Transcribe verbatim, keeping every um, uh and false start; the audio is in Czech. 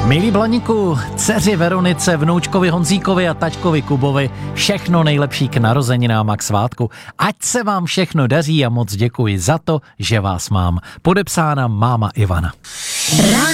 Milí Blaníku, dceři Veronice, vnoučkovi Honzíkovi a taťkovi Kubovi, všechno nejlepší k narozeninám a k svátku. Ať se vám všechno daří a moc děkuji za to, že vás mám. Podepsána máma Ivana.